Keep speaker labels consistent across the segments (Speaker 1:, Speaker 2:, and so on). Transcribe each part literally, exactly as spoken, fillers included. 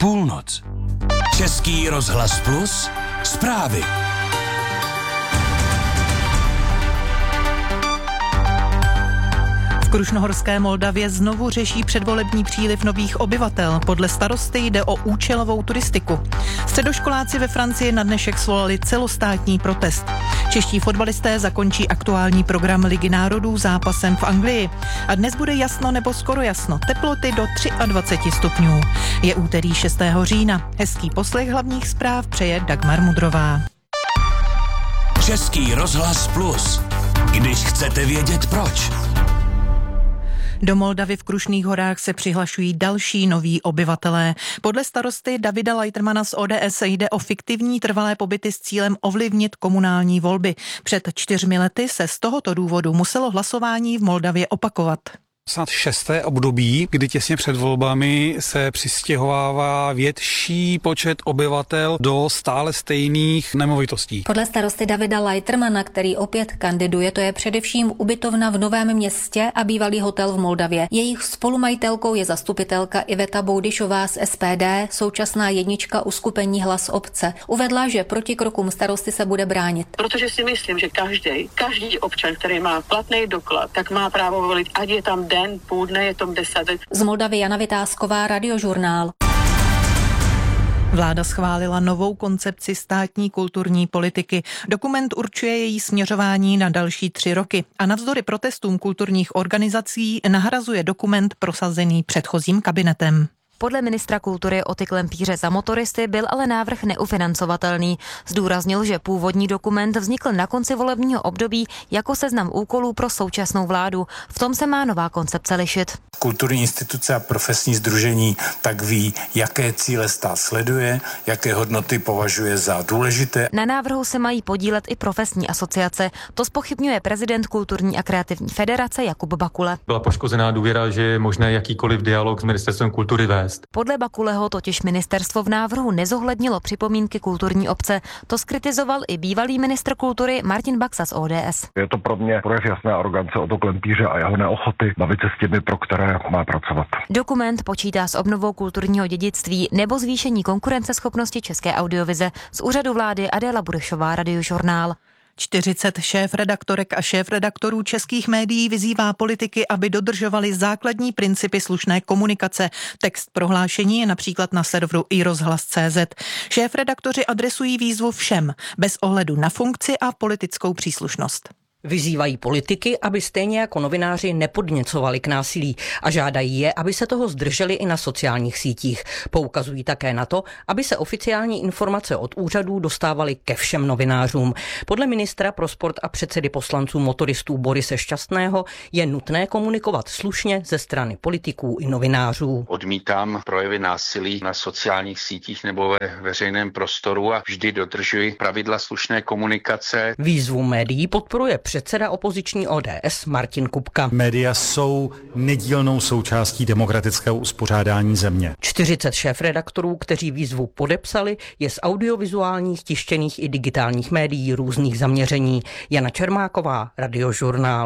Speaker 1: Půlnoc. Český rozhlas Plus. Zprávy.
Speaker 2: V Krušnohorské Moldavě znovu řeší předvolební příliv nových obyvatel. Podle starosty jde o účelovou turistiku. Středoškoláci ve Francii na dnešek svolali celostátní protest. Čeští fotbalisté zakončí aktuální program Ligy národů zápasem v Anglii. A dnes bude jasno nebo skoro jasno. Teploty do dvacet tři stupňů. Je úterý šestého října. Hezký poslech hlavních zpráv přeje Dagmar Mudrová.
Speaker 1: Český rozhlas Plus. Když chcete vědět proč.
Speaker 2: Do Moldavy v Krušných horách se přihlašují další noví obyvatelé. Podle starosty Davida Leitermana z O D S jde o fiktivní trvalé pobyty s cílem ovlivnit komunální volby. Před čtyřmi lety se z tohoto důvodu muselo hlasování v Moldavě opakovat.
Speaker 3: Snad šesté období, kdy těsně před volbami se přistěhovává větší počet obyvatel do stále stejných nemovitostí.
Speaker 4: Podle starosty Davida Leitermana, který opět kandiduje, to je především ubytovna v Novém Městě a bývalý hotel v Moldavě. Jejich spolumajitelkou je zastupitelka Iveta Boudyšová z S P D, současná jednička uskupení Hlas obce. Uvedla, že proti krokům starosty se bude bránit.
Speaker 5: Protože si myslím, že každý, každý občan, který má platný doklad, tak má právo volit, ať je tam den, půl dne, je tom deset.
Speaker 4: Z Moldavy Jana Vytázková, Radiožurnál.
Speaker 2: Vláda schválila novou koncepci státní kulturní politiky. Dokument určuje její směřování na další tři roky a navzdory protestům kulturních organizací nahrazuje dokument prosazený předchozím kabinetem.
Speaker 6: Podle ministra kultury Oty Klempíře za motoristy byl ale návrh neufinancovatelný. Zdůraznil, že původní dokument vznikl na konci volebního období jako seznam úkolů pro současnou vládu. V tom se má nová koncepce lišit.
Speaker 7: Kulturní instituce a profesní sdružení tak ví, jaké cíle stát sleduje, jaké hodnoty považuje za důležité.
Speaker 6: Na návrhu se mají podílet i profesní asociace. To zpochybňuje prezident Kulturní a kreativní federace Jakub Bakule.
Speaker 8: Byla poškozená důvěra, že je možné jakýkoliv dialog s ministerstvem kultury vést.
Speaker 6: Podle Bakuleho totiž ministerstvo v návrhu nezohlednilo připomínky kulturní obce. To zkritizoval i bývalý ministr kultury Martin Baxa z O D S.
Speaker 9: Je to pro mě projev jasné arogance Oto Klempíře a jeho neochoty bavit se s těmi, pro které má pracovat.
Speaker 6: Dokument počítá s obnovou kulturního dědictví nebo zvýšení konkurenceschopnosti české audiovize. Z úřadu vlády Adéla Burešová, Radiožurnál.
Speaker 2: čtyřicet šéfredaktorek a šéfredaktorů českých médií vyzývá politiky, aby dodržovali základní principy slušné komunikace. Text prohlášení je například na serveru i rozhlas tečka cé zet. Šéfredaktoři adresují výzvu všem, bez ohledu na funkci a politickou příslušnost.
Speaker 10: Vyzývají politiky, aby stejně jako novináři nepodněcovali k násilí a žádají je, aby se toho zdrželi i na sociálních sítích. Poukazují také na to, aby se oficiální informace od úřadů dostávaly ke všem novinářům. Podle ministra pro sport a předsedy poslanců motoristů Borise Šťastného je nutné komunikovat slušně ze strany politiků i novinářů.
Speaker 11: Odmítám projevy násilí na sociálních sítích nebo ve veřejném prostoru a vždy dodržuji pravidla slušné komunikace.
Speaker 10: Výzvu médií podporuje předseda opoziční O D S Martin Kupka.
Speaker 3: Média jsou nedílnou součástí demokratického uspořádání země.
Speaker 10: čtyřicet šéfredaktorů, kteří výzvu podepsali, je z audiovizuálních, tištěných i digitálních médií různých zaměření. Jana Čermáková, Radiožurnál.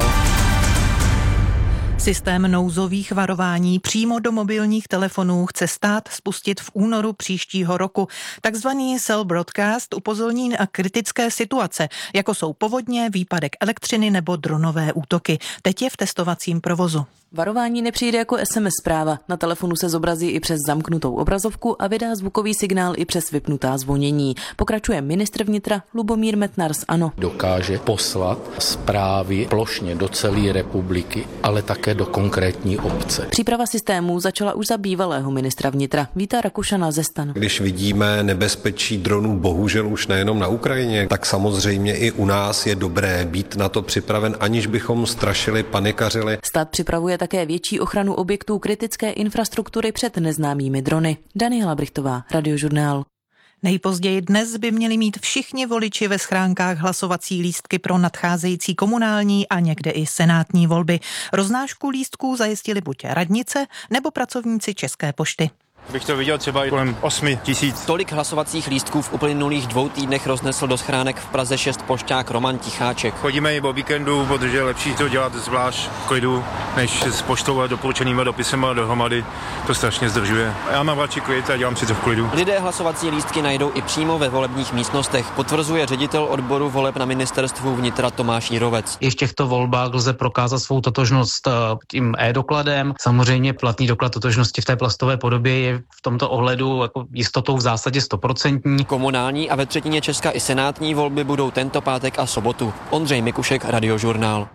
Speaker 2: Systém nouzových varování přímo do mobilních telefonů chce stát spustit v únoru příštího roku. Takzvaný cell broadcast upozorní na kritické situace, jako jsou povodně, výpadek elektřiny nebo dronové útoky. Teď je v testovacím provozu.
Speaker 12: Varování nepřijde jako es em es zpráva. Na telefonu se zobrazí i přes zamknutou obrazovku a vydá zvukový signál i přes vypnutá zvonění. Pokračuje ministr vnitra Lubomír Metnar z ANO.
Speaker 13: Dokáže poslat zprávy plošně do celé republiky, ale také do konkrétní obce.
Speaker 12: Příprava systémů začala už za bývalého ministra vnitra Víta Rakušana ze STAN.
Speaker 14: Když vidíme nebezpečí dronů, bohužel už nejenom na Ukrajině, tak samozřejmě i u nás je dobré být na to připraven, aniž bychom strašili, panikařili.
Speaker 12: Stát připravuje také větší ochranu objektů kritické infrastruktury před neznámými drony. Daniela Brichtová, Radiožurnál.
Speaker 2: Nejpozději dnes by měli mít všichni voliči ve schránkách hlasovací lístky pro nadcházející komunální a někde i senátní volby. Roznášku lístků zajistili buď radnice nebo pracovníci České pošty.
Speaker 15: Bych to viděl třeba kolem osmi tisíc.
Speaker 16: Tolik hlasovacích lístků v uplynulých dvou týdnech roznesl do schránek v Praze šest pošťák Roman Ticháček.
Speaker 15: Chodíme i po víkendu, protože je lepší to dělat zvlášť v klidu, než s poštou a doporučenými dopisema dohromady. To strašně zdržuje. Já mám radši klid a dělám si to v klidu.
Speaker 16: Lidé hlasovací lístky najdou i přímo ve volebních místnostech, potvrzuje ředitel odboru voleb na ministerstvu vnitra Tomáš Jirovec.
Speaker 17: I v těchto volbách lze prokázat svou totožnost tím e-dokladem. Samozřejmě platný doklad totožnosti v té plastové podobě je v tomto ohledu jako jistotou v zásadě stoprocentní.
Speaker 16: Komunální a ve třetině Česka i senátní volby budou tento pátek a sobotu. Ondřej Mikušek, Radiožurnál.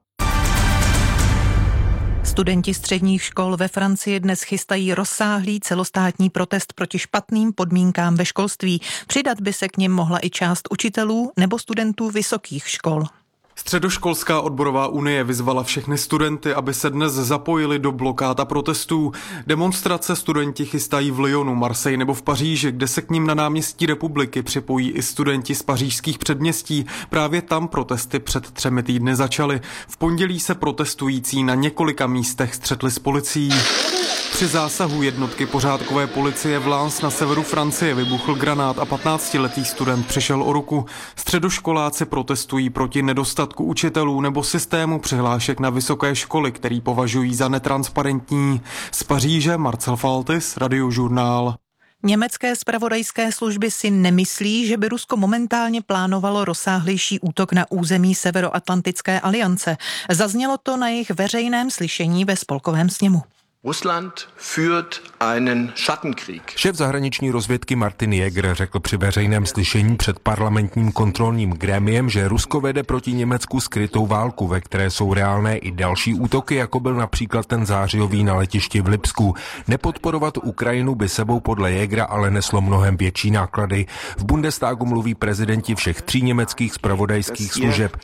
Speaker 2: Studenti středních škol ve Francii dnes chystají rozsáhlý celostátní protest proti špatným podmínkám ve školství. Přidat by se k nim mohla i část učitelů nebo studentů vysokých škol.
Speaker 18: Středoškolská odborová unie vyzvala všechny studenty, aby se dnes zapojili do blokád a protestů. Demonstrace studenti chystají v Lyonu, Marseille nebo v Paříži, kde se k nim na náměstí Republiky připojí i studenti z pařížských předměstí. Právě tam protesty před třemi týdny začaly. V pondělí se protestující na několika místech střetli s policií. Při zásahu jednotky pořádkové policie v Lens na severu Francie vybuchl granát a patnáctiletý student přišel o ruku. Středoškoláci protestují proti nedostatku učitelů nebo systému přihlášek na vysoké školy, který považují za netransparentní. Z Paříže Marcel Faltis, Radiožurnál.
Speaker 2: Německé zpravodajské služby si nemyslí, že by Rusko momentálně plánovalo rozsáhlejší útok na území Severoatlantické aliance. Zaznělo to na jejich veřejném slyšení ve spolkovém sněmu.
Speaker 19: Russland führt einen Schattenkrieg.
Speaker 20: Šéf zahraniční rozvědky Martin Jäger řekl při veřejném slyšení před parlamentním kontrolním grémiem, že Rusko vede proti Německu skrytou válku, ve které jsou reálné i další útoky, jako byl například ten zářijový na letišti v Lipsku. Nepodporovat Ukrajinu by sebou podle Jägera ale neslo mnohem větší náklady. V Bundestagu mluví prezidenti všech tří německých zpravodajských služeb.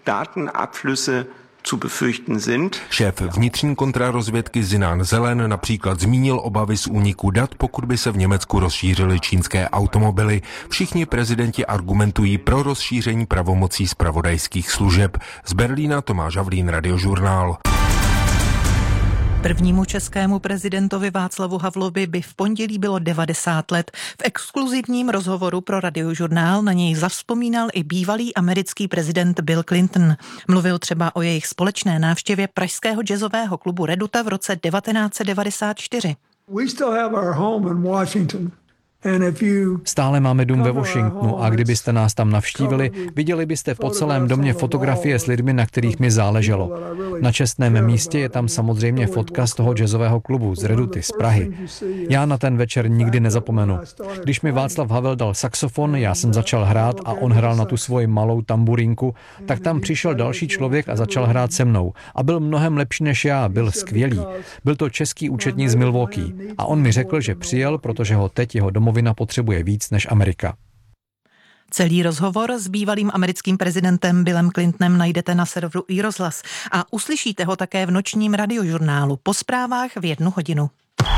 Speaker 20: Šéf vnitřní kontrarozvědky Sinan Zelen například zmínil obavy z úniku dat, pokud by se v Německu rozšířily čínské automobily. Všichni prezidenti argumentují pro rozšíření pravomocí zpravodajských služeb. Z Berlína Tomáš Havlín, Radiožurnál.
Speaker 2: Prvnímu českému prezidentovi Václavu Havlovi by v pondělí bylo devadesát let. V exkluzivním rozhovoru pro Radiožurnál na něj zavzpomínal i bývalý americký prezident Bill Clinton. Mluvil třeba o jejich společné návštěvě pražského jazzového klubu Reduta v roce devatenáct set devadesát čtyři.
Speaker 21: We still have our home in Washington.
Speaker 22: Stále máme dům ve Washingtonu a kdybyste nás tam navštívili, viděli byste po celém domě fotografie s lidmi, na kterých mi záleželo. Na čestném místě je tam samozřejmě fotka z toho jazzového klubu z Reduty z Prahy. Já na ten večer nikdy nezapomenu. Když mi Václav Havel dal saxofon, já jsem začal hrát a on hrál na tu svoji malou tamburínku, tak tam přišel další člověk a začal hrát se mnou. A byl mnohem lepší než já, byl skvělý. Byl to český účetní z Milwaukee a on mi řekl, že přijel, protože ho teď jeho domovina potřebuje víc než Amerika.
Speaker 2: Celý rozhovor s bývalým americkým prezidentem Billem Clintonem najdete na serveru iRozhlas a uslyšíte ho také v nočním Radiožurnálu po zprávách v jednu hodinu.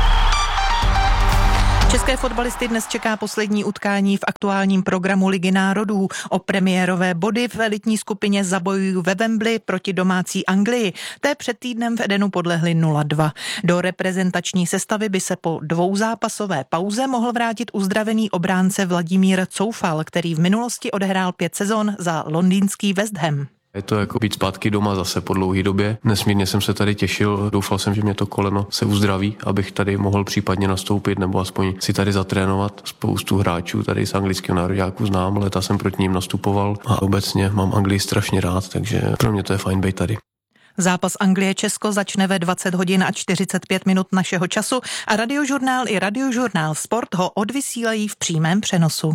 Speaker 2: České fotbalisty dnes čeká poslední utkání v aktuálním programu Ligy národů. O premiérové body v elitní skupině zabojují ve Wembley proti domácí Anglii. Té před týdnem v Edenu podlehli nula dva. Do reprezentační sestavy by se po dvouzápasové pauze mohl vrátit uzdravený obránce Vladimír Coufal, který v minulosti odehrál pět sezon za londýnský West Ham.
Speaker 23: Je to jako být zpátky doma zase po dlouhé době. Nesmírně jsem se tady těšil, doufal jsem, že mě to koleno se uzdraví, abych tady mohl případně nastoupit nebo aspoň si tady zatrénovat. Spoustu hráčů tady z anglického nároďáku znám, leta jsem proti ním nastupoval a obecně mám Anglii strašně rád, takže pro mě to je fajn být tady.
Speaker 2: Zápas Anglie-Česko začne ve dvacet hodin a čtyřicet pět minut našeho času a Radiožurnál i Radiožurnál Sport ho odvysílají v přímém přenosu.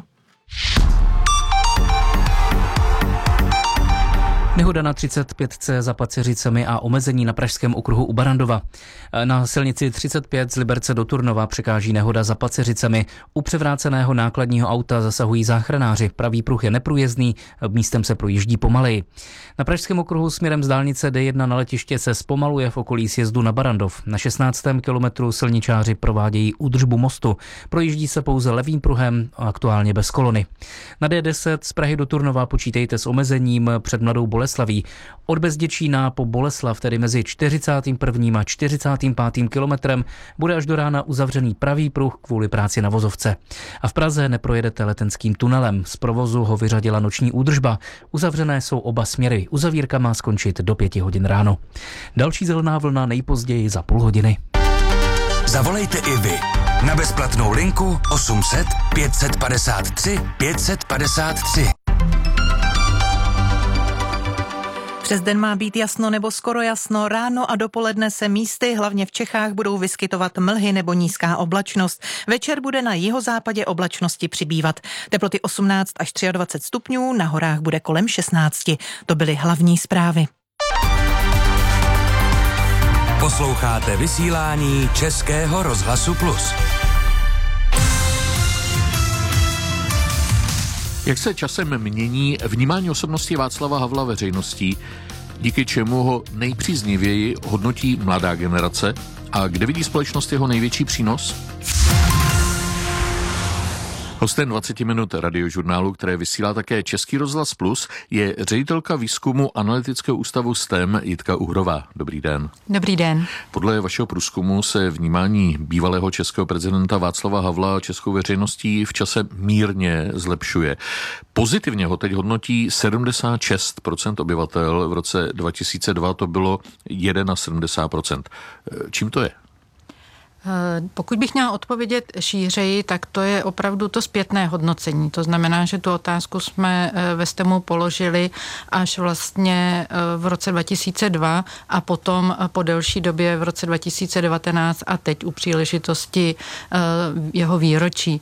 Speaker 17: Nehoda na třicet pět C za Paceřicemi a omezení na pražském okruhu u Barandova. Na silnici třicet pět z Liberce do Turnova překáží nehoda za Paceřicemi. U převráceného nákladního auta zasahují záchranáři. Pravý pruh je neprůjezdný, místem se projíždí pomaleji. Na pražském okruhu směrem z dálnice D jedna na letiště se zpomaluje v okolí sjezdu na Barandov. Na šestnáctém kilometru silničáři provádějí údržbu mostu. Projíždí se pouze levým pruhem, aktuálně bez kolony. Na D deset z Prahy do Turnova počítejte s omezením před Mladou Boleslavou Boleslaví. Od Bezděčína po Boleslav, tedy mezi čtyřicátým prvním a čtyřicátým pátým kilometrem, bude až do rána uzavřený pravý pruh kvůli práci na vozovce. A v Praze neprojedete Letenským tunelem. Z provozu ho vyřadila noční údržba. Uzavřené jsou oba směry. Uzavírka má skončit do pěti hodin ráno. Další zelená vlna nejpozději za půl hodiny.
Speaker 1: Zavolejte i vy na bezplatnou linku osm set pět set padesát tři pět set padesát tři.
Speaker 2: Přes den má být jasno nebo skoro jasno, ráno a dopoledne se místy, hlavně v Čechách, budou vyskytovat mlhy nebo nízká oblačnost. Večer bude na jihozápadě oblačnosti přibývat. Teploty osmnáct až dvacet tři stupňů, na horách bude kolem šestnáct. To byly hlavní zprávy.
Speaker 1: Posloucháte vysílání Českého rozhlasu Plus.
Speaker 4: Jak se časem mění vnímání osobnosti Václava Havla veřejností, díky čemu ho nejpříznivěji hodnotí mladá generace a kde vidí společnost jeho největší přínos? Hostem dvacet minut radiožurnálu, které vysílá také Český rozhlas Plus, je ředitelka výzkumu Analytického ústavu S T E M Jitka Uhrová. Dobrý den.
Speaker 5: Dobrý den.
Speaker 4: Podle vašeho průzkumu se vnímání bývalého českého prezidenta Václava Havla českou veřejností v čase mírně zlepšuje. Pozitivně ho teď hodnotí sedmdesát šest procent obyvatel, v roce dva tisíce dva to bylo sedmdesát jedna procent. Čím to je?
Speaker 5: Pokud bych měla odpovědět šířeji, tak to je opravdu to zpětné hodnocení. To znamená, že tu otázku jsme ve STEMu položili až vlastně v roce dva tisíce dva a potom po delší době v roce dva tisíce devatenáct a teď u příležitosti jeho výročí.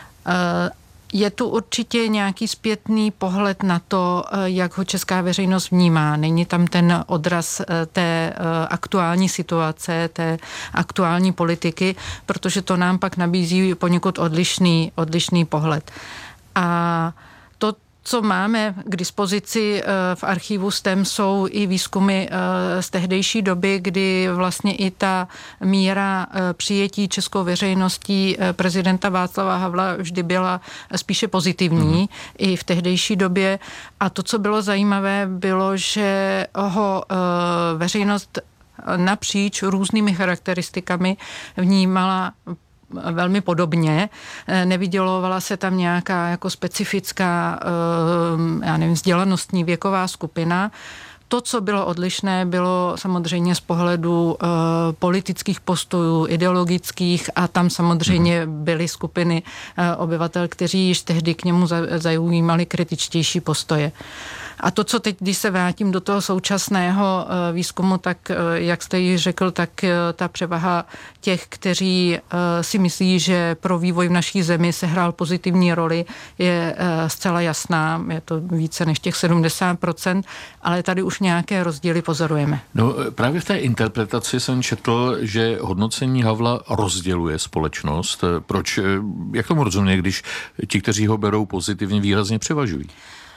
Speaker 5: Je tu určitě nějaký zpětný pohled na to, jak ho česká veřejnost vnímá. Není tam ten odraz té aktuální situace, té aktuální politiky, protože to nám pak nabízí poněkud odlišný, odlišný pohled. A to, co máme k dispozici v archivu S T E M, jsou i výzkumy z tehdejší doby, kdy vlastně i ta míra přijetí českou veřejností prezidenta Václava Havla vždy byla spíše pozitivní mm. i v tehdejší době. A to, co bylo zajímavé, bylo, že ho veřejnost napříč různými charakteristikami vnímala velmi podobně. Nevydělovala se tam nějaká jako specifická, já nevím, vzdělanostní věková skupina. To, co bylo odlišné, bylo samozřejmě z pohledu uh, politických postojů, ideologických a tam samozřejmě byly skupiny uh, obyvatel, kteří již tehdy k němu zaujímali kritičtější postoje. A to, co teď, když se vrátím do toho současného výzkumu, tak jak jste ji řekl, tak ta převaha těch, kteří si myslí, že pro vývoj v naší zemi se hrál pozitivní roli, je zcela jasná. Je to více než těch sedmdesát procent, ale tady už nějaké rozdíly pozorujeme.
Speaker 4: No právě v té interpretaci jsem četl, že hodnocení Havla rozděluje společnost. Proč, jak tomu rozumět, když ti, kteří ho berou pozitivně, výrazně převažují?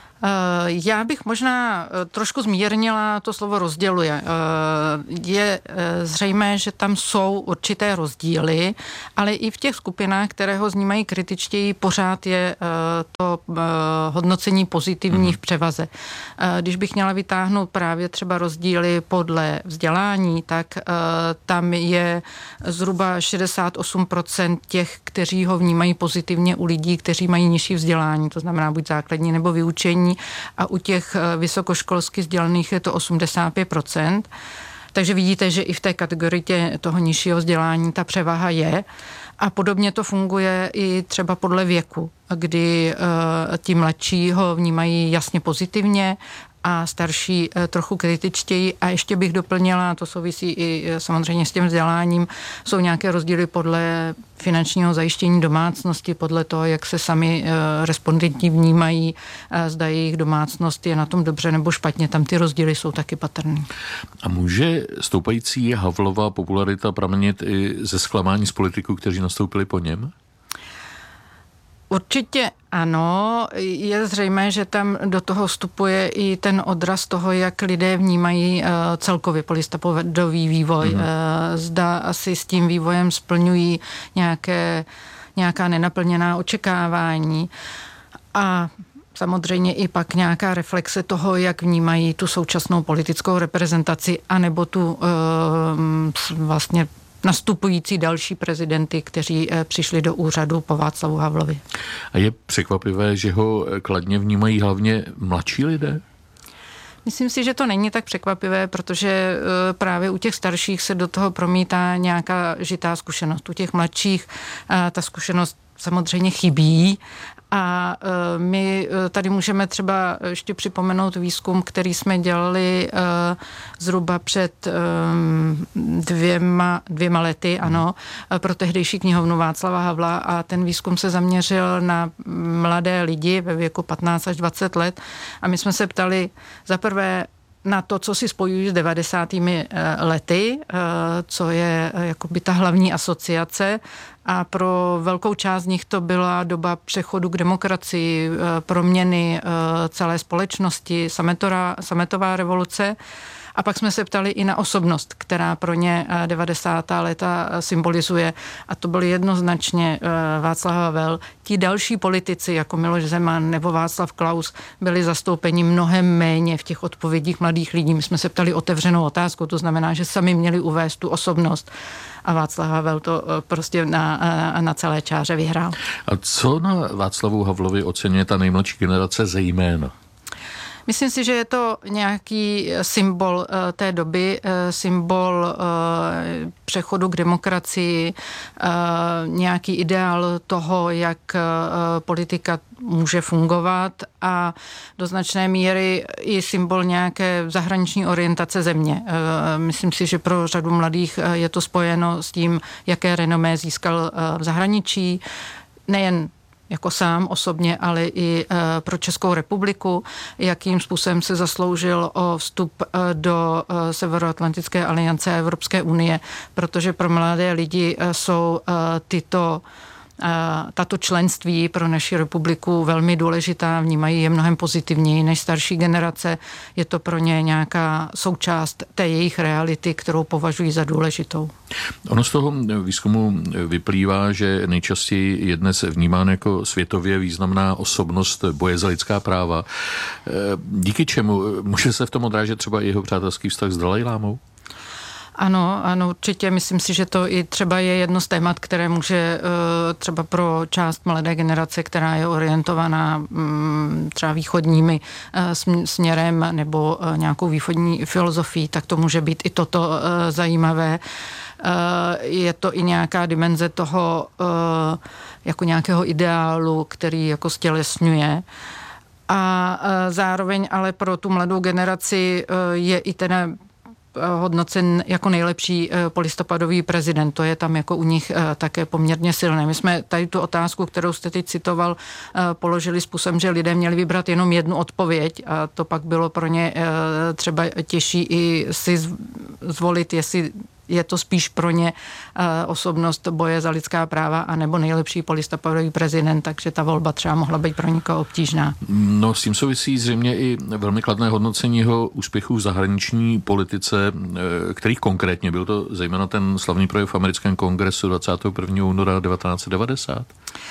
Speaker 5: Já bych možná trošku zmírnila to slovo rozděluje. Je zřejmé, že tam jsou určité rozdíly, ale i v těch skupinách, které ho vnímají kritičtěji, pořád je to hodnocení pozitivní v převaze. Když bych měla vytáhnout právě třeba rozdíly podle vzdělání, tak tam je zhruba šedesát osm procent těch, kteří ho vnímají pozitivně u lidí, kteří mají nižší vzdělání, to znamená buď základní nebo vyučení, a u těch vysokoškolsky vzdělaných je to osmdesát pět procent. Takže vidíte, že i v té kategorii toho nižšího vzdělání ta převaha je. A podobně to funguje i třeba podle věku, kdy uh, ti mladší ho vnímají jasně pozitivně a starší trochu kritičtěji. A ještě bych doplnila, to souvisí i samozřejmě s tím vzděláním, jsou nějaké rozdíly podle finančního zajištění domácnosti, podle toho, jak se sami respondenti vnímají, zda jejich domácnost je na tom dobře nebo špatně. Tam ty rozdíly jsou taky patrný.
Speaker 4: A může stoupající Havlova popularita pramenit i ze zklamání z politiků, kteří nastoupili po něm?
Speaker 5: Určitě ano, je zřejmé, že tam do toho vstupuje i ten odraz toho, jak lidé vnímají uh, celkově polistopadový vývoj. Mm. Uh, zda asi s tím vývojem splňují nějaké, nějaká nenaplněná očekávání. A samozřejmě i pak nějaká reflexe toho, jak vnímají tu současnou politickou reprezentaci, anebo tu e, vlastně nastupující další prezidenty, kteří přišli do úřadu po Václavu Havlovi.
Speaker 4: A je překvapivé, že ho kladně vnímají hlavně mladší lidé?
Speaker 5: Myslím si, že to není tak překvapivé, protože právě u těch starších se do toho promítá nějaká žitá zkušenost. U těch mladších ta zkušenost samozřejmě chybí. A my tady můžeme třeba ještě připomenout výzkum, který jsme dělali zhruba před dvěma, dvěma lety, ano, pro tehdejší knihovnu Václava Havla, a ten výzkum se zaměřil na mladé lidi ve věku patnáct až dvacet let a my jsme se ptali za prvé na to, co si spojují s devadesátými lety, co je jakoby ta hlavní asociace, a pro velkou část z nich to byla doba přechodu k demokracii, proměny celé společnosti, sametová, sametová revoluce. A pak jsme se ptali i na osobnost, která pro ně devadesátá léta symbolizuje. A to byl jednoznačně Václav Havel. Ti další politici, jako Miloš Zeman nebo Václav Klaus, byli zastoupeni mnohem méně v těch odpovědích mladých lidí. My jsme se ptali otevřenou otázku, to znamená, že sami měli uvést tu osobnost. A Václav Havel to prostě na, na celé čáře vyhrál.
Speaker 4: A co na Václavu Havlovi oceňuje ta nejmladší generace zejména?
Speaker 5: Myslím si, že je to nějaký symbol uh, té doby, uh, symbol uh, přechodu k demokracii, uh, nějaký ideál toho, jak uh, politika může fungovat a do značné míry i symbol nějaké zahraniční orientace země. Uh, myslím si, že pro řadu mladých uh, je to spojeno s tím, jaké renomé získal uh, v zahraničí, nejen jako sám osobně, ale i uh, pro Českou republiku, jakým způsobem se zasloužil o vstup uh, do uh, Severoatlantické aliance a Evropské unie, protože pro mladé lidi uh, jsou uh, tyto tato členství pro naši republiku velmi důležitá, vnímají je mnohem pozitivněji než starší generace. Je to pro ně nějaká součást té jejich reality, kterou považují za důležitou.
Speaker 4: Ono z toho výzkumu vyplývá, že nejčastěji je dnes vnímán jako světově významná osobnost boje za lidská práva. Díky čemu? Může se v tom odrážet třeba jeho přátelský vztah s Dalajlámou?
Speaker 5: Ano, ano, určitě. Myslím si, že to i třeba je jedno z témat, které může třeba pro část mladé generace, která je orientovaná třeba východními směrem nebo nějakou východní filozofií, tak to může být i toto zajímavé. Je to i nějaká dimenze toho jako nějakého ideálu, který jako stělesňuje. A zároveň ale pro tu mladou generaci je i ten hodnocen jako nejlepší polistopadový prezident. To je tam jako u nich také poměrně silné. My jsme tady tu otázku, kterou jste teď citoval, položili způsobem, že lidé měli vybrat jenom jednu odpověď a to pak bylo pro ně třeba těžší i si zvolit, jestli je to spíš pro ně uh, osobnost boje za lidská práva anebo nejlepší polistopadový prezident, takže ta volba třeba mohla být pro někoho obtížná.
Speaker 4: No, s tím souvisí zřejmě i velmi kladné hodnocení jeho úspěchů v zahraniční politice, kterých konkrétně byl to zejména ten slavný projev v americkém kongresu dvacátého prvního února devatenáct set devadesát.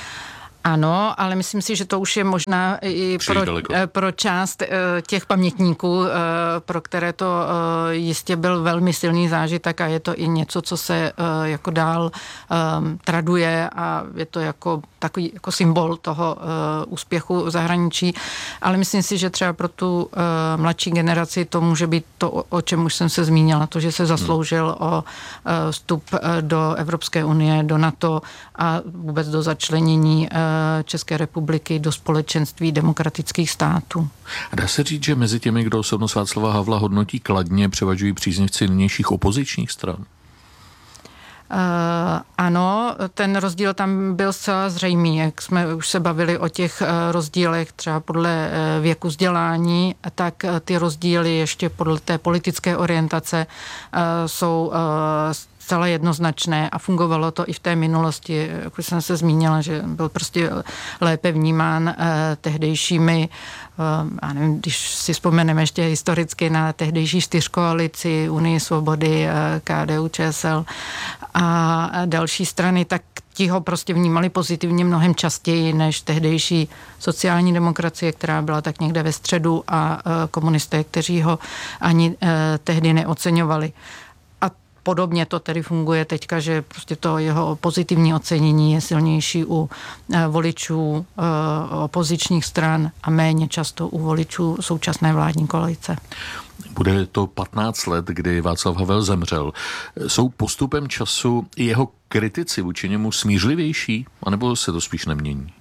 Speaker 5: Ano, ale myslím si, že to už je možná i pro, pro část těch pamětníků, pro které to jistě byl velmi silný zážitek a je to i něco, co se jako dál traduje a je to jako takový jako symbol toho úspěchu v zahraničí. Ale myslím si, že třeba pro tu mladší generaci to může být to, o čem už jsem se zmínila, to, že se zasloužil o vstup do Evropské unie, do NATO a vůbec do začlenění České republiky do společenství demokratických států.
Speaker 4: A dá se říct, že mezi těmi, kdo osobnost Václava Havla hodnotí kladně, převažují příznivci nynějších opozičních stran?
Speaker 5: Uh, ano, ten rozdíl tam byl zcela zřejmý, jak jsme už se bavili o těch uh, rozdílech třeba podle uh, věku vzdělání, tak uh, ty rozdíly ještě podle té politické orientace uh, jsou uh, zcela jednoznačné a fungovalo to i v té minulosti, jak už jsem se zmínila, že byl prostě lépe vnímán uh, tehdejšími, uh, já nevím, když si vzpomeneme ještě historicky na tehdejší čtyřkoalici Unii svobody, uh, K D U Č S L a další strany, tak ti ho prostě vnímali pozitivně mnohem častěji než tehdejší sociální demokracie, která byla tak někde ve středu, a komunisté, kteří ho ani tehdy neoceňovali. A podobně to tedy funguje teďka, že prostě to jeho pozitivní ocenění je silnější u voličů opozičních stran a méně často u voličů současné vládní koalice.
Speaker 4: Bude to patnáct let, kdy Václav Havel zemřel. Jsou postupem času i jeho kritici vůči němu smířlivější, anebo se to spíš nemění?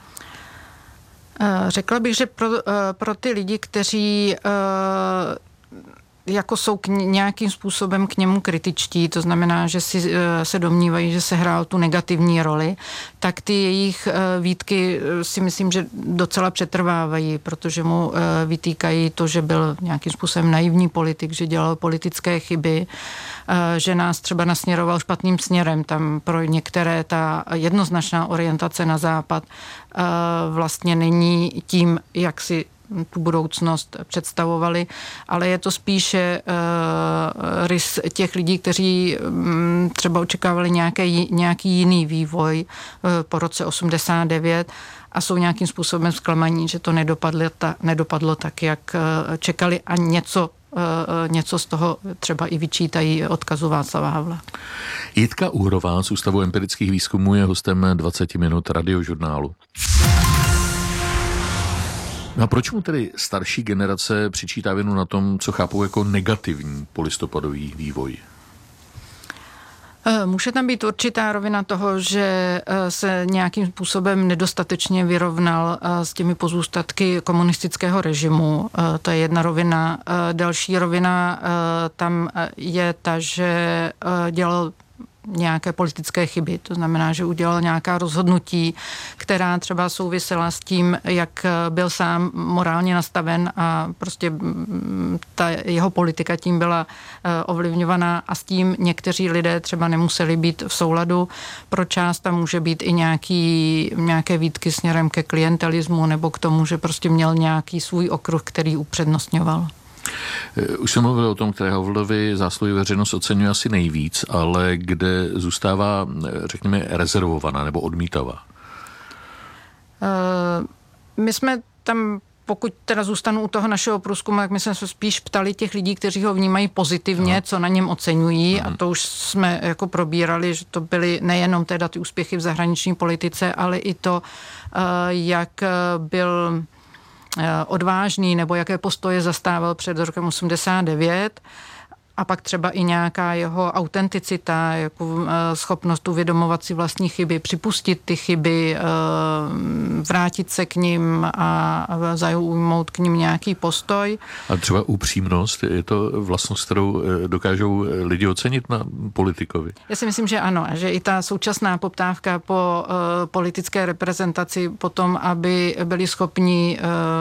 Speaker 5: Řekla bych, že pro, pro ty lidi, kteří jako jsou k nějakým způsobem k němu kritičtí, to znamená, že si se domnívají, že se hrál tu negativní roli, tak ty jejich výtky si myslím, že docela přetrvávají, protože mu vytýkají to, že byl nějakým způsobem naivní politik, že dělal politické chyby, že nás třeba nasměroval špatným směrem. Tam pro některé ta jednoznačná orientace na západ vlastně není tím, jak si tu budoucnost představovali, ale je to spíše uh, rys těch lidí, kteří um, třeba očekávali nějaké, nějaký jiný vývoj uh, po roce osmdesát devět a jsou nějakým způsobem zklamaní, že to nedopadlo, ta, nedopadlo tak, jak uh, čekali, a něco, uh, něco z toho třeba i vyčítají odkazu Václava Havla.
Speaker 4: Jitka Uhrová z Ústavu empirických výzkumů je hostem dvacet minut Radiožurnálu. No a proč mu tedy starší generace přičítá vinu na tom, co chápou jako negativní polistopadový vývoj?
Speaker 5: Může tam být určitá rovina toho, že se nějakým způsobem nedostatečně vyrovnal s těmi pozůstatky komunistického režimu. To je jedna rovina. Další rovina tam je ta, že dělal nějaké politické chyby. To znamená, že udělal nějaká rozhodnutí, která třeba souvisela s tím, jak byl sám morálně nastaven, a prostě ta jeho politika tím byla ovlivňovaná, a s tím někteří lidé třeba nemuseli být v souladu. Pro část tam může být i nějaký, nějaké výtky směrem ke klientelismu nebo k tomu, že prostě měl nějaký svůj okruh, který upřednostňoval.
Speaker 4: Už jsem mluvil o tom, které Havlovi zásluhy veřejnost oceňuje asi nejvíc, ale kde zůstává, řekněme, rezervovaná nebo odmítavá?
Speaker 5: Uh, my jsme tam, pokud teda zůstanu u toho našeho průzkumu, tak my jsme se spíš ptali těch lidí, kteří ho vnímají pozitivně, no. co na něm oceňují, mm. a to už jsme jako probírali, že to byly nejenom teda ty úspěchy v zahraniční politice, ale i to, uh, jak byl odvážný, nebo jaké postoje zastával před rokem osmdesát devět, a pak třeba i nějaká jeho autenticita, jako schopnost uvědomovat si vlastní chyby, připustit ty chyby, vrátit se k nim a zaujmout k nim nějaký postoj.
Speaker 4: A třeba upřímnost, je to vlastnost, kterou dokážou lidi ocenit na politikovi?
Speaker 5: Já si myslím, že ano, že i ta současná poptávka po politické reprezentaci, po tom, aby byli schopni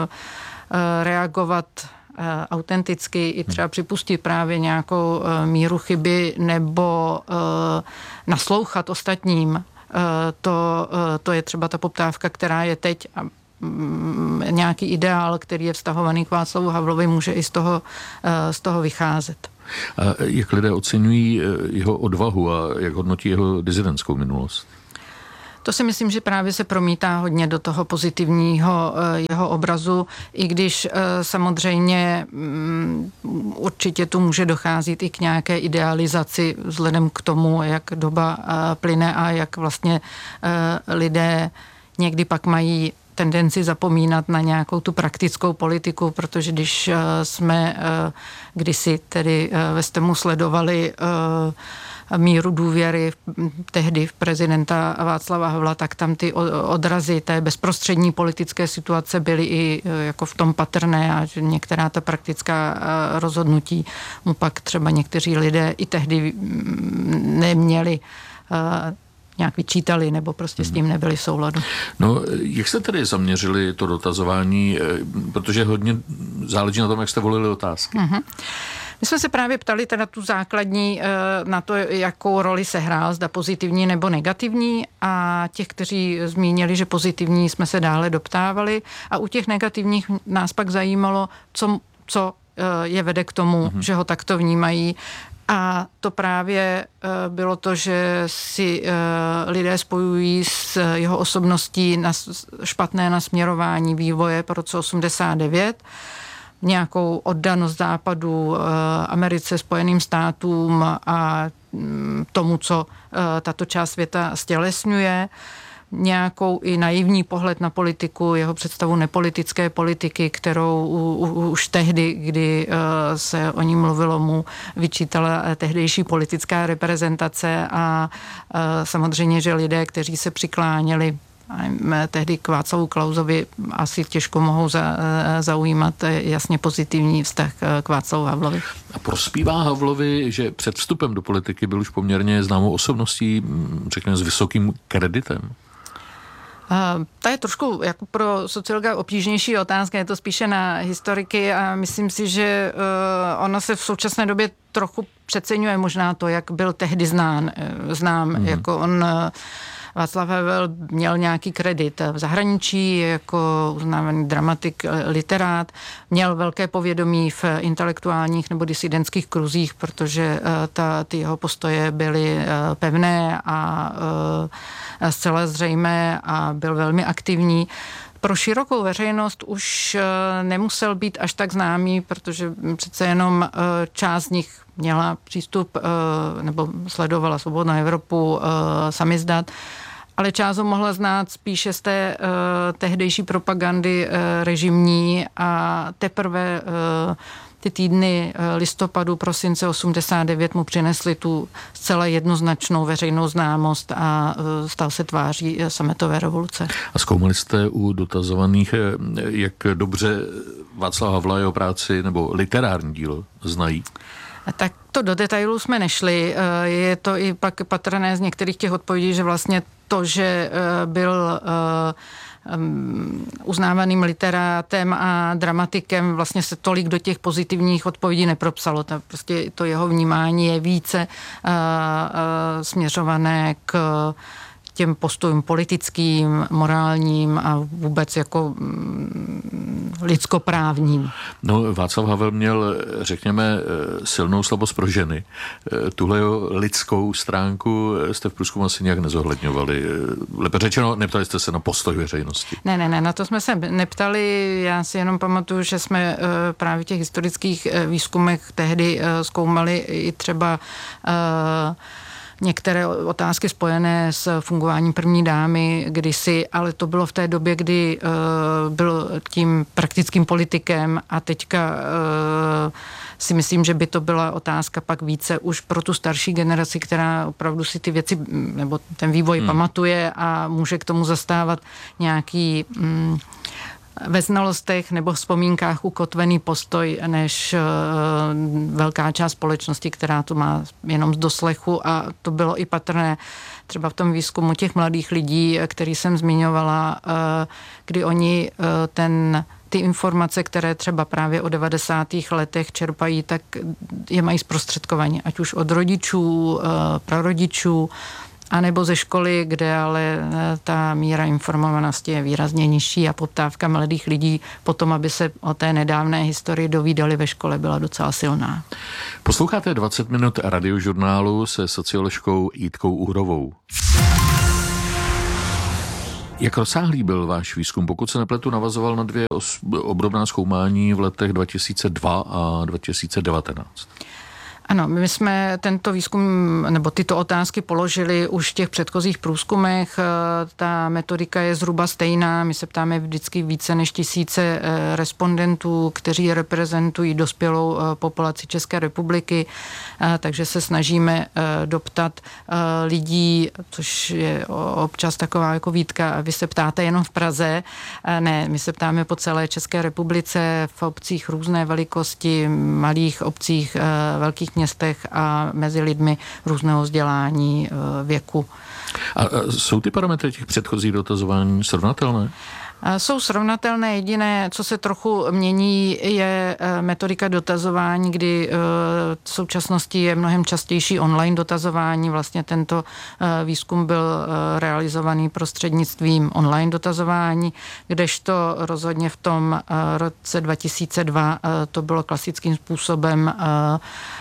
Speaker 5: reagovat autenticky, i třeba připustit právě nějakou uh, míru chyby nebo uh, naslouchat ostatním. Uh, to, uh, to je třeba ta poptávka, která je teď, a um, nějaký ideál, který je vztahovaný k Václavu Havlovi, může i z toho, uh, z toho vycházet.
Speaker 4: A jak lidé oceňují jeho odvahu a jak hodnotí jeho dizidentskou minulost?
Speaker 5: To si myslím, že právě se promítá hodně do toho pozitivního jeho obrazu, i když samozřejmě určitě tu může docházet i k nějaké idealizaci vzhledem k tomu, jak doba plyne a jak vlastně lidé někdy pak mají tendenci zapomínat na nějakou tu praktickou politiku, protože když jsme kdysi tedy ve STEMu sledovali míru důvěry tehdy v prezidenta Václava Havla, tak tam ty odrazy té bezprostřední politické situace byly i jako v tom patrné, a že některá ta praktická rozhodnutí mu pak třeba někteří lidé i tehdy neměli, nějak vyčítali, nebo prostě s tím nebyli v souladu.
Speaker 4: No, jak jste tedy zaměřili to dotazování, protože hodně záleží na tom, jak jste volili otázky. Mm-hmm.
Speaker 5: My jsme se právě ptali teda tu základní na to, jakou roli se hrál, zda pozitivní nebo negativní, a těch, kteří zmínili, že pozitivní, jsme se dále doptávali, a u těch negativních nás pak zajímalo, co, co je vede k tomu, mm-hmm. že ho takto vnímají, A to právě bylo to, že si lidé spojují s jeho osobností na špatné nasměrování vývoje po roce osmdesát devět, nějakou oddanost západu, Americe, Spojeným státům a tomu, co tato část světa stělesňuje, nějakou i naivní pohled na politiku, jeho představu nepolitické politiky, kterou u, u, už tehdy, kdy uh, se o ní mluvilo, mu vyčítala tehdejší politická reprezentace a uh, samozřejmě, že lidé, kteří se přikláněli tehdy k Václavu Klausovi, asi těžko mohou za, zaujímat jasně pozitivní vztah k Václavu Havlovi.
Speaker 4: A prospívá Havlovi, že před vstupem do politiky byl už poměrně známou osobností, řekněme s vysokým kreditem?
Speaker 5: Uh, ta je trošku jako pro sociologa obtížnější otázka, je to spíše na historiky a myslím si, že uh, ona se v současné době trochu přeceňuje možná to, jak byl tehdy znán, znám, mm. jako on uh, Václav Havel měl nějaký kredit v zahraničí jako uznávaný dramatik, literát, měl velké povědomí v intelektuálních nebo disidentských kruzích, protože ta, ty jeho postoje byly pevné a zcela zřejmé a byl velmi aktivní. Pro širokou veřejnost už nemusel být až tak známý, protože přece jenom část z nich měla přístup nebo sledovala Svobodnou Evropu, samizdat, ale část ho mohla znát spíše z té tehdejší propagandy režimní a teprve ty týdny listopadu, prosince osmdesát devět mu přinesli tu zcela jednoznačnou veřejnou známost a stal se tváří sametové revoluce.
Speaker 4: A zkoumali jste u dotazovaných, jak dobře Václav Havla jeho práci nebo literární dílo znají?
Speaker 5: Tak to do detailů jsme nešli. Je to i pak patrné z některých těch odpovědí, že vlastně to, že byl Um, uznávaným literátem a dramatikem, vlastně se tolik do těch pozitivních odpovědí nepropsalo. To, prostě to jeho vnímání je více uh, uh, směřované k těm postojům politickým, morálním a vůbec jako mm, lidskoprávním.
Speaker 4: No, Václav Havel měl, řekněme, silnou slabost pro ženy. Tuhle lidskou stránku jste v průzkumu asi nějak nezohledňovali. Lépe řečeno, neptali jste se na postoj veřejnosti.
Speaker 5: Ne, ne, ne, na to jsme se neptali. Já si jenom pamatuju, že jsme právě v těch historických výzkumech tehdy zkoumali i třeba některé otázky spojené s fungováním první dámy kdysi, ale to bylo v té době, kdy uh, byl tím praktickým politikem a teďka uh, si myslím, že by to byla otázka pak více už pro tu starší generaci, která opravdu si ty věci nebo ten vývoj hmm. pamatuje a může k tomu zastávat nějaký um, ve znalostech nebo vzpomínkách ukotvený postoj, než uh, velká část společnosti, která to má jenom z doslechu a to bylo i patrné třeba v tom výzkumu těch mladých lidí, který jsem zmiňovala, uh, kdy oni uh, ten ty informace, které třeba právě o devadesátých letech čerpají, tak je mají zprostředkovaně, ať už od rodičů, uh, prarodičů, anebo ze školy, kde ale ta míra informovanosti je výrazně nižší a poptávka mladých lidí potom, aby se o té nedávné historii dovídali ve škole, byla docela silná.
Speaker 4: Posloucháte dvacet minut radiožurnálu se socioložkou Jitkou Uhrovou. Jak rozsáhlý byl váš výzkum? Pokud se nepletu, navazoval na dvě obdobná zkoumání v letech dva tisíce dva a dva tisíce devatenáct.
Speaker 5: Ano, my jsme tento výzkum nebo tyto otázky položili už v těch předchozích průzkumech. Ta metodika je zhruba stejná. My se ptáme vždycky více než tisíce respondentů, kteří reprezentují dospělou populaci České republiky, takže se snažíme doptat lidí, což je občas taková jako výtka, vy se ptáte jenom v Praze. Ne, my se ptáme po celé České republice, v obcích různé velikosti, malých obcích, velkých městech a mezi lidmi různého vzdělání, věku.
Speaker 4: A jsou ty parametry těch předchozích dotazování srovnatelné?
Speaker 5: Jsou srovnatelné. Jediné, co se trochu mění, je metodika dotazování, kdy v současnosti je mnohem častější online dotazování. Vlastně tento výzkum byl realizovaný prostřednictvím online dotazování, kdežto rozhodně v tom roce dva tisíce dva to bylo klasickým způsobem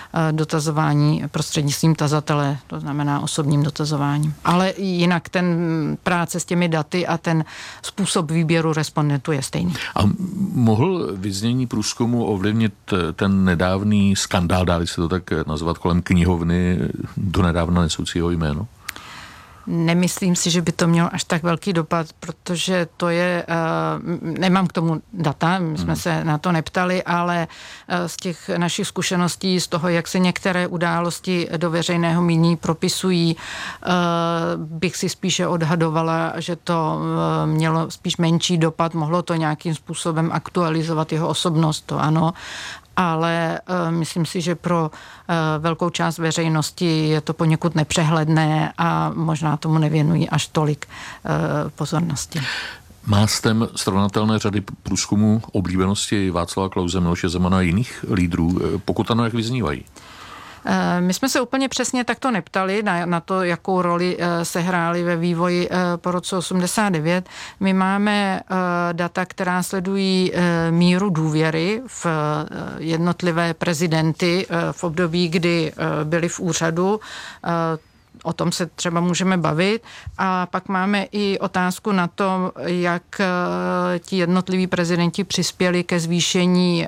Speaker 5: dotazování prostřednictvím tazatele, to znamená osobním dotazováním. Ale jinak ten práce s těmi daty a ten způsob výběru respondentů je stejný.
Speaker 4: A mohl vyznění průzkumu ovlivnit ten nedávný skandál, dá se to tak nazvat, kolem knihovny donedávna nesoucího jméno?
Speaker 5: Nemyslím si, že by to mělo až tak velký dopad, protože to je, nemám k tomu data, my jsme se na to neptali, ale z těch našich zkušeností, z toho, jak se některé události do veřejného mínění propisují, bych si spíše odhadovala, že to mělo spíš menší dopad, mohlo to nějakým způsobem aktualizovat jeho osobnost, to ano, ale uh, myslím si, že pro uh, velkou část veřejnosti je to poněkud nepřehledné a možná tomu nevěnují až tolik uh, pozornosti.
Speaker 4: Má STEM srovnatelné řady průzkumů oblíbenosti Václava Klause, Miloše Zemana a jiných lídrů? Pokud ano, jak vyznívají?
Speaker 5: My jsme se úplně přesně takto neptali na, na to, jakou roli se hrály ve vývoji po roce osmdesát devět. My máme data, která sledují míru důvěry v jednotlivé prezidenty v období, kdy byli v úřadu. O tom se třeba můžeme bavit. A pak máme i otázku na to, jak ti jednotliví prezidenti přispěli ke zvýšení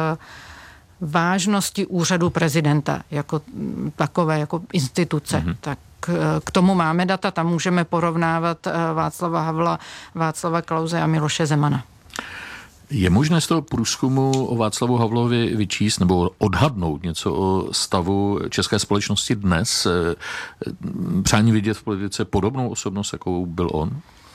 Speaker 5: vážnosti úřadu prezidenta jako takové, jako instituce. Mm-hmm. Tak k tomu máme data, tam můžeme porovnávat Václava Havla, Václava Klause a Miloše Zemana.
Speaker 4: Je možné z toho průzkumu o Václavu Havlovi vyčíst nebo odhadnout něco o stavu české společnosti dnes? Přání vidět v politice podobnou osobnost, jakou byl on?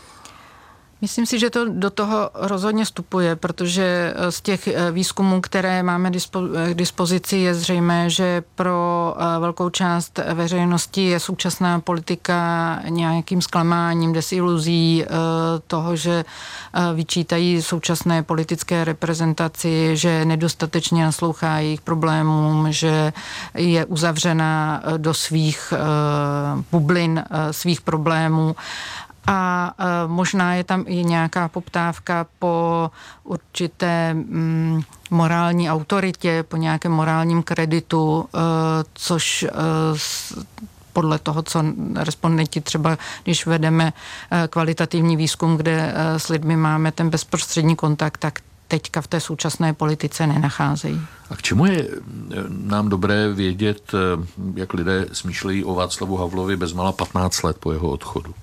Speaker 5: Myslím si, že to do toho rozhodně vstupuje, protože z těch výzkumů, které máme k dispozici, je zřejmé, že pro velkou část veřejnosti je současná politika nějakým zklamáním, desiluzí toho, že vyčítají současné politické reprezentaci, že nedostatečně naslouchá jejich problémům, že je uzavřená do svých bublin, svých problémů. A e, možná je tam i nějaká poptávka po určité mm, morální autoritě, po nějakém morálním kreditu, e, což e, s, podle toho, co respondenti třeba, když vedeme e, kvalitativní výzkum, kde e, s lidmi máme ten bezprostřední kontakt, tak teďka v té současné politice nenacházejí.
Speaker 4: A k čemu je nám dobré vědět, jak lidé smýšlejí o Václavu Havlovi bezmála patnáct let po jeho odchodu?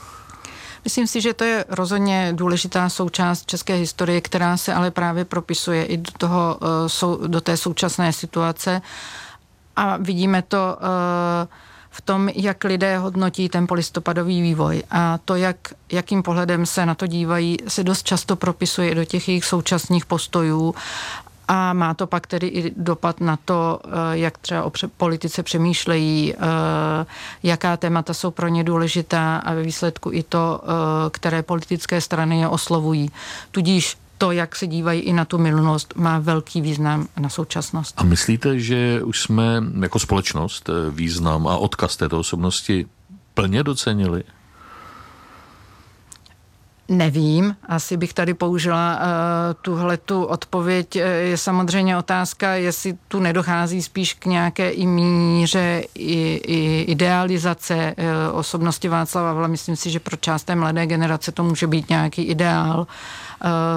Speaker 5: Myslím si, že to je rozhodně důležitá součást české historie, která se ale právě propisuje i do, toho, do té současné situace. A vidíme to v tom, jak lidé hodnotí ten polistopadový vývoj. A to, jak, jakým pohledem se na to dívají, se dost často propisuje do těch jejich současných postojů. A má to pak tedy i dopad na to, jak třeba o politice přemýšlejí, jaká témata jsou pro ně důležitá a ve výsledku i to, které politické strany je oslovují. Tudíž to, jak se dívají i na tu minulost, má velký význam na současnost.
Speaker 4: A myslíte, že už jsme jako společnost význam a odkaz této osobnosti plně docenili?
Speaker 5: Nevím, asi bych tady použila uh, tuhletu odpověď. Je samozřejmě otázka, jestli tu nedochází spíš k nějaké i míře i, i idealizace uh, osobnosti Václava Havla. Myslím si, že pro část té mladé generace to může být nějaký ideál. Uh,